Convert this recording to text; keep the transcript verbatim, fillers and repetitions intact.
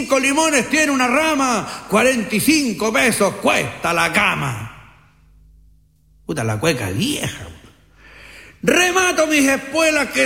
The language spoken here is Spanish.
cinco limones tiene una rama, cuarenta y cinco pesos cuesta la cama. Puta la cueca vieja. Remato mis espuelas que